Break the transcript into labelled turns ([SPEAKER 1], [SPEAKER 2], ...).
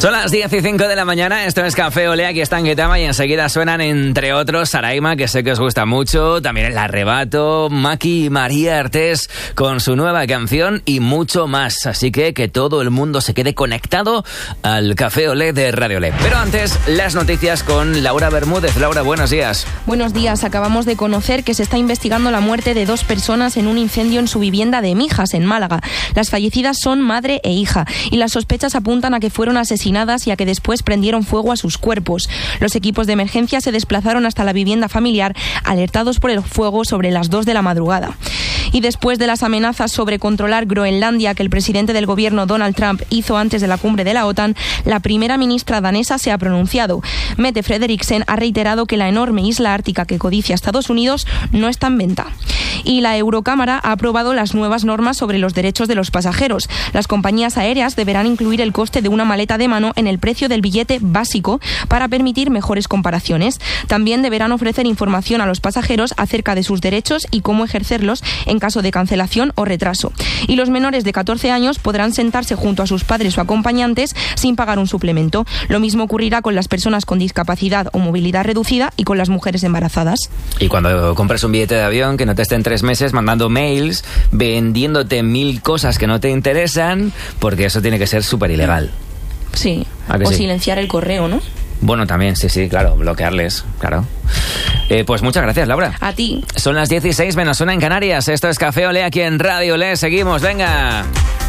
[SPEAKER 1] Son las 10:05 de la mañana, esto es Café Olé, aquí está en Guetama y enseguida suenan, entre otros, Saraima, que sé que os gusta mucho, también El Arrebato, Maki y María Artés con su nueva canción y mucho más. Así que todo el mundo se quede conectado al Café Olé de Radio Olé. Pero antes, las noticias con Laura Bermúdez. Laura, buenos días.
[SPEAKER 2] Buenos días, acabamos de conocer que se está investigando la muerte de 2 personas en un incendio en su vivienda de Mijas, en Málaga. Las fallecidas son madre e hija y las sospechas apuntan a que fueron asesinadas y a que después prendieron fuego a sus cuerpos. Los equipos de emergencia se desplazaron hasta la vivienda familiar, alertados por el fuego sobre las 2 de la madrugada. Y después de las amenazas sobre controlar Groenlandia que el presidente del gobierno Donald Trump hizo antes de la cumbre de la OTAN, la primera ministra danesa se ha pronunciado. Mette Frederiksen ha reiterado que la enorme isla ártica que codicia Estados Unidos no está en venta. Y la Eurocámara ha aprobado las nuevas normas sobre los derechos de los pasajeros. Las compañías aéreas deberán incluir el coste de una maleta de mano en el precio del billete básico para permitir mejores comparaciones. También deberán ofrecer información a los pasajeros acerca de sus derechos y cómo ejercerlos en caso de cancelación o retraso. Y los menores de 14 años podrán sentarse junto a sus padres o acompañantes sin pagar un suplemento. Lo mismo ocurrirá con las personas con discapacidad o movilidad reducida y con las mujeres embarazadas.
[SPEAKER 1] Y cuando compras un billete de avión, que no te estén 3 meses mandando mails vendiéndote 1000 cosas que no te interesan, porque eso tiene que ser súper ilegal.
[SPEAKER 2] Sí, o sí? Silenciar el correo, ¿no?
[SPEAKER 1] Bueno, también, sí, claro, bloquearles, claro. Pues muchas gracias, Laura.
[SPEAKER 2] A ti.
[SPEAKER 1] Son las 16 menos 1 en Canarias. Esto es Café Olé aquí en Radio Olé. Seguimos, venga.